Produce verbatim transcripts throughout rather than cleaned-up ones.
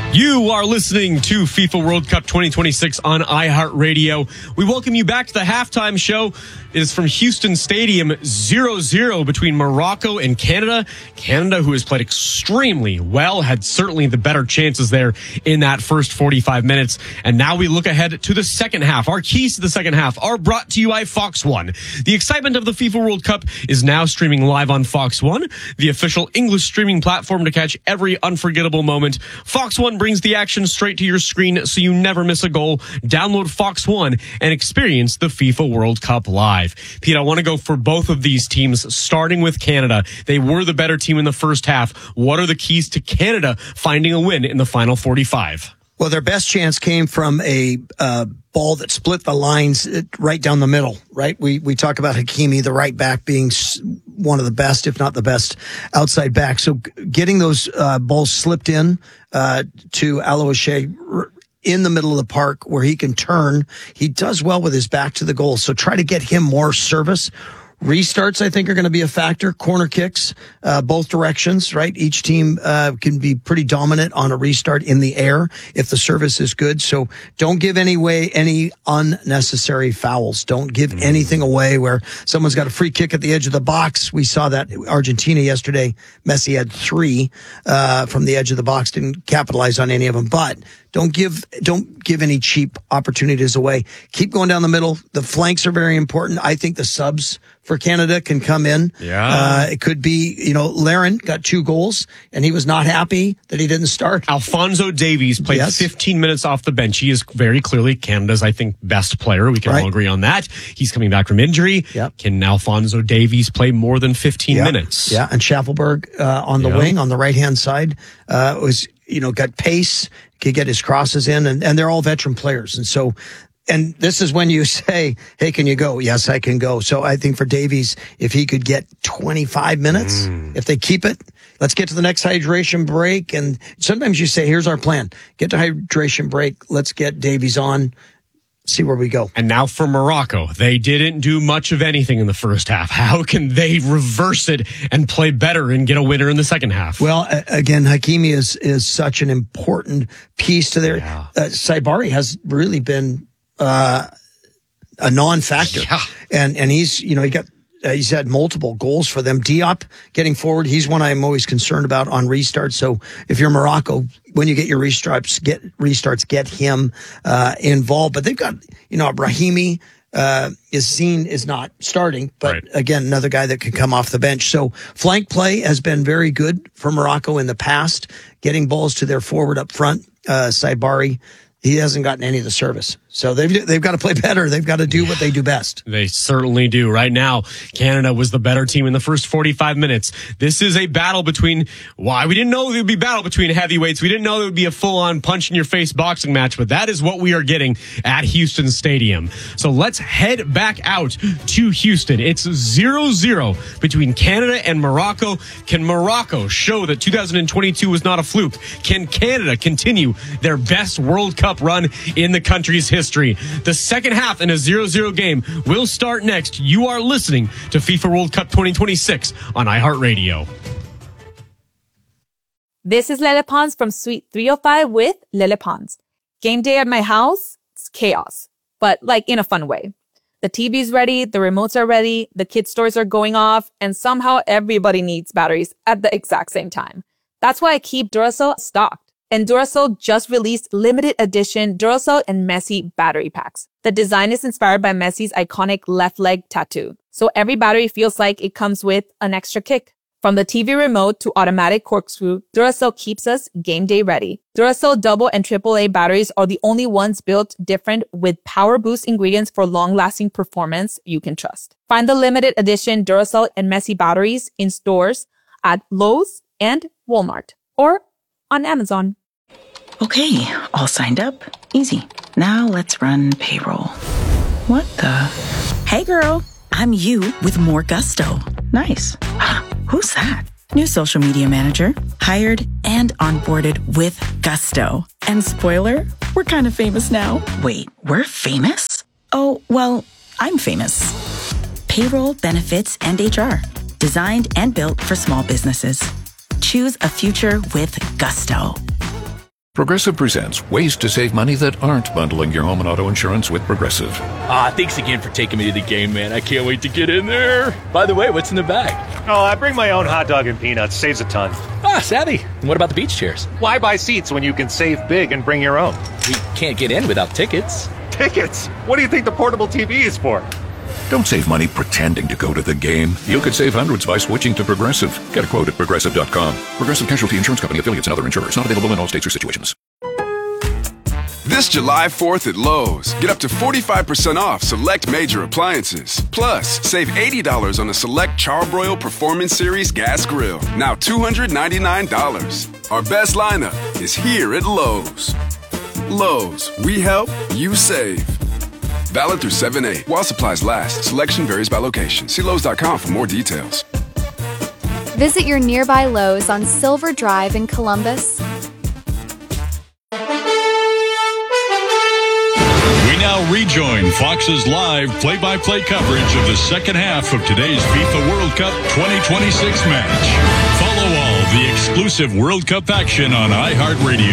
You are listening to FIFA World Cup twenty twenty-six on iHeartRadio. We welcome you back to the halftime show. It is from Houston Stadium, zero zero between Morocco and Canada. Canada, who has played extremely well, had certainly the better chances there in that first forty-five minutes. And now we look ahead to the second half. Our keys to the second half are brought to you by Fox One. The excitement of the FIFA World Cup is now streaming live on Fox One, the official English streaming platform to catch every unforgettable moment. Fox One brings the action straight to your screen so you never miss a goal. Download Fox One and experience the FIFA World Cup live. Pete, I want to go for both of these teams, starting with Canada. They were the better team in the first half. What are the keys to Canada finding a win in the final forty-five? Well, their best chance came from a uh, ball that split the lines right down the middle, right? We we talk about Hakimi, the right back, being one of the best, if not the best, outside back. So getting those uh, balls slipped in uh, to Aloishe in the middle of the park where he can turn. He does well with his back to the goal. So try to get him more service. Restarts, I think, are going to be a factor. Corner kicks, uh, both directions, right? Each team uh, can be pretty dominant on a restart in the air if the service is good. So don't give any way any unnecessary fouls. Don't give mm. anything away where someone's got a free kick at the edge of the box. We saw that Argentina yesterday. Messi had three uh, from the edge of the box, didn't capitalize on any of them. But don't give don't give any cheap opportunities away. Keep going down the middle. The flanks are very important. I think the subs for Canada can come in. Yeah. Uh, it could be, you know, Larin got two goals and he was not happy that he didn't start. Alphonso Davies played yes. fifteen minutes off the bench. He is very clearly Canada's, I think, best player. We can right. all agree on that. He's coming back from injury. Yep. Can Alphonso Davies play more than fifteen yep. minutes? Yeah. And Schaffelberg uh, on the yep. wing, on the right-hand side, uh, was, you know, got pace, could get his crosses in, and, and they're all veteran players. And so, and this is when you say, hey, can you go? Yes, I can go. So I think for Davies, if he could get twenty-five minutes, mm. if they keep it, let's get to the next hydration break. And sometimes you say, here's our plan. Get to hydration break. Let's get Davies on. See where we go. And now for Morocco. They didn't do much of anything in the first half. How can they reverse it and play better and get a winner in the second half? Well, again, Hakimi is is such an important piece to their... Yeah. Uh, Saibari has really been uh, a non-factor. Yeah. And and he's, you know, he got... Uh, he's had multiple goals for them. Diop getting forward. He's one I'm always concerned about on restarts. So if you're Morocco, when you get your restarts, get restarts, get him uh, involved. But they've got, you know, Brahimi uh, is seen is not starting, but right. again, another guy that can come off the bench. So flank play has been very good for Morocco in the past, getting balls to their forward up front. Uh, Saibari, he hasn't gotten any of the service. So they've they've got to play better. They've got to do what they do best. They certainly do. Right now, Canada was the better team in the first forty-five minutes. This is a battle between, why? We didn't know there would be a battle between heavyweights. We didn't know there would be a full-on punch-in-your-face boxing match, but that is what we are getting at Houston Stadium. So let's head back out to Houston. It's zero zero between Canada and Morocco. Can Morocco show that two thousand twenty-two was not a fluke? Can Canada continue their best World Cup run in the country's history? History. The second half in a zero zero game will start next. You are listening to FIFA World Cup twenty twenty-six on iHeartRadio. This is Lele Pons from Suite three oh five with Lele Pons. Game day at my house, it's chaos, but like in a fun way. The T V's ready, the remotes are ready, the kids' toys are going off, and somehow everybody needs batteries at the exact same time. That's why I keep Duracell stocked. And Duracell just released limited edition Duracell and Messi battery packs. The design is inspired by Messi's iconic left leg tattoo. So every battery feels like it comes with an extra kick. From the T V remote to automatic corkscrew, Duracell keeps us game day ready. Duracell double and triple A batteries are the only ones built different with power boost ingredients for long-lasting performance you can trust. Find the limited edition Duracell and Messi batteries in stores at Lowe's and Walmart or on Amazon. Okay, all signed up. Easy. Now let's run payroll. What the? Hey girl, I'm you with more gusto. Nice. Who's that? New social media manager. Hired and onboarded with gusto. And spoiler, we're kind of famous now. Wait, we're famous? Oh, well, I'm famous. Payroll, benefits, and H R. Designed and built for small businesses. Choose a future with gusto. Progressive presents ways to save money that aren't bundling your home and auto insurance with Progressive. Ah, thanks again for taking me to the game, man. I can't wait to get in there. By the way, what's in the bag? Oh, I bring my own hot dog and peanuts. Saves a ton. Ah, savvy. And what about the beach chairs? Why buy seats when you can save big and bring your own? We can't get in without tickets. Tickets? What do you think the portable T V is for? Don't save money pretending to go to the game. You could save hundreds by switching to Progressive. Get a quote at Progressive dot com. Progressive Casualty Insurance Company, affiliates, and other insurers. Not available in all states or situations. This July fourth at Lowe's, get up to forty-five percent off select major appliances. Plus, save eighty dollars on a select Char-Broil Performance Series gas grill. Now two hundred ninety-nine dollars. Our best lineup is here at Lowe's. Lowe's, we help, you save. Valid through seven eight. While supplies last, selection varies by location. See Lowe's dot com for more details. Visit your nearby Lowe's on Silver Drive in Columbus. We now rejoin Fox's live play-by-play coverage of the second half of today's FIFA World Cup twenty twenty-six match. Follow all the exclusive World Cup action on iHeartRadio.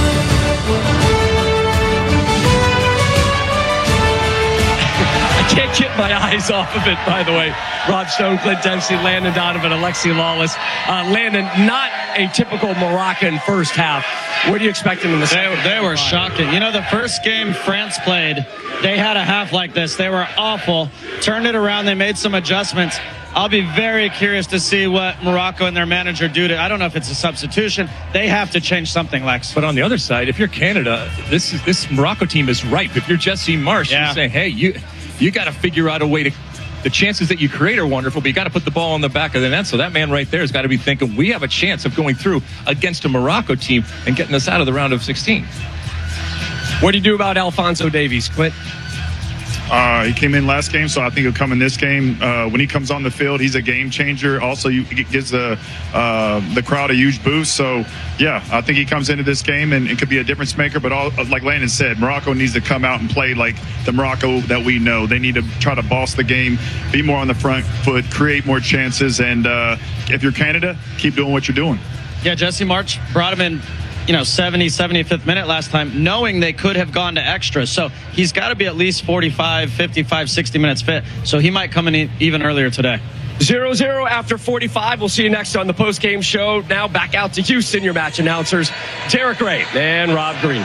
I can't get my eyes off of it, by the way. Rob Stone, Clint Dempsey, Landon Donovan, Alexi Lawless. Uh, Landon, not a typical Moroccan first half. What are you expecting in the second? They, they were shocking. You know, the first game France played, they had a half like this. They were awful. Turned it around. They made some adjustments. I'll be very curious to see what Morocco and their manager do to, I don't know if it's a substitution. They have to change something, Lex. But on the other side, if you're Canada, this is this Morocco team is ripe. If you're Jesse Marsch, Yeah. you're saying, hey, you you got to figure out a way to. The chances that you create are wonderful, but you got to put the ball on the back of the net. So that man right there has got to be thinking, we have a chance of going through against a Morocco team and getting us out of the round of sixteen. What do you do about Alphonso Davies, Clint? Uh, he came in last game, so I think he'll come in this game. Uh, when he comes on the field, he's a game changer. Also, you, it gives the uh, the crowd a huge boost. So, yeah, I think he comes into this game and it could be a difference maker. But all, like Landon said, Morocco needs to come out and play like the Morocco that we know. They need to try to boss the game, be more on the front foot, create more chances. And uh, if you're Canada, keep doing what you're doing. Yeah, Jesse Marsch brought him in, you know, seventy, seventy-fifth minute last time, knowing they could have gone to extra. So he's got to be at least forty-five, fifty-five, sixty minutes fit. So he might come in even earlier today. zero zero after forty-five. We'll see you next on the post-game show. Now back out to Houston, your match announcers, Derek Ray and Rob Green.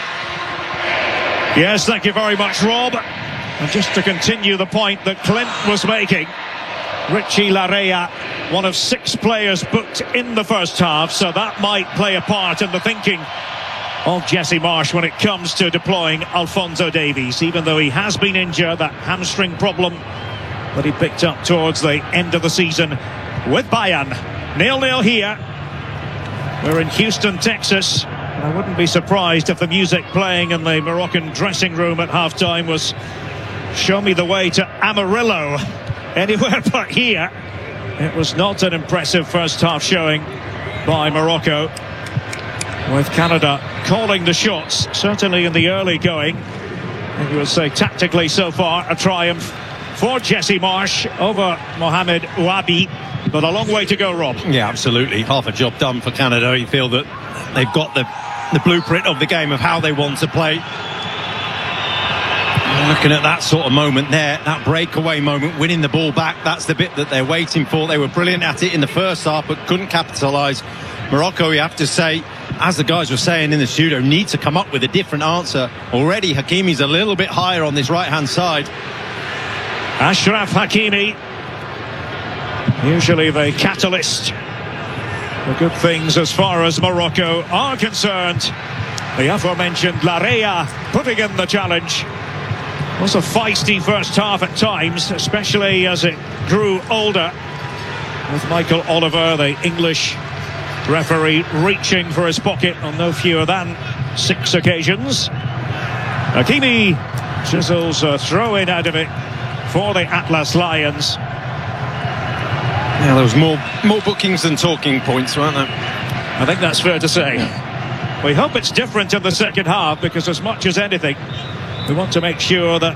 Yes, thank you very much, Rob. And just to continue the point that Clint was making, Richie Laryea, one of six players booked in the first half, so that might play a part in the thinking of Jesse Marsch when it comes to deploying Alphonso Davies, even though he has been injured, that hamstring problem that he picked up towards the end of the season with Bayern. nil nil here. We're in Houston, Texas. And I wouldn't be surprised if the music playing in the Moroccan dressing room at halftime was "Show Me the Way to Amarillo." Anywhere but here. It was not an impressive first half showing by Morocco, with Canada calling the shots, certainly in the early going. And you would say tactically so far a triumph for Jesse Marsch over Mohamed Ouabi, but a long way to go, Rob. Yeah, absolutely. Half a job done for Canada. You feel that they've got the, the blueprint of the game of how they want to play. Looking at that sort of moment there, that breakaway moment, winning the ball back, that's the bit that they're waiting for. They were brilliant at it in the first half, but couldn't capitalise. Morocco, you have to say, as the guys were saying in the studio, need to come up with a different answer. Already, Hakimi's a little bit higher on this right-hand side. Achraf Hakimi, usually the catalyst for good things as far as Morocco are concerned. The aforementioned Laryea putting in the challenge. It was a feisty first half at times, especially as it grew older, with Michael Oliver, the English referee, reaching for his pocket on no fewer than six occasions. Hakimi chisels a throw-in out of it for the Atlas Lions. Yeah, there was more, more bookings than talking points, weren't there? I think that's fair to say. We hope it's different in the second half, because as much as anything, we want to make sure that